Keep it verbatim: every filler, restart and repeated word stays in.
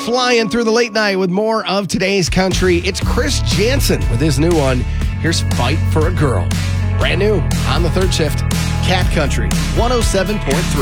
Flying through the late night with more of today's country. It's Chris Jansen with his new one. Here's Fight for a Girl. Brand new on the third shift. Cat Country one oh seven point three.